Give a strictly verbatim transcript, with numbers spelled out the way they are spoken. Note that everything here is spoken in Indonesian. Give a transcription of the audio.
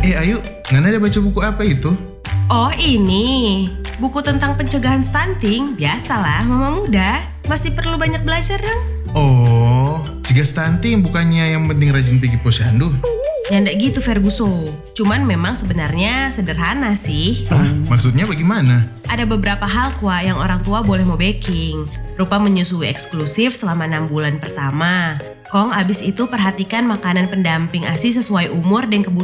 Eh Ayu, Ngana ada baca buku apa itu? Oh ini, buku tentang pencegahan stunting. Biasalah mama muda, masih perlu banyak belajar dong. Oh, cegah stunting bukannya yang penting rajin pergi posyandu? Ya ndak gitu Ferguson, cuman memang sebenarnya sederhana sih. Hah? Maksudnya bagaimana? Ada beberapa hal kuah yang orang tua boleh mau baking, rupa menyusui eksklusif selama enam bulan pertama. Kong abis itu perhatikan makanan pendamping A S I sesuai umur dan kebutuhan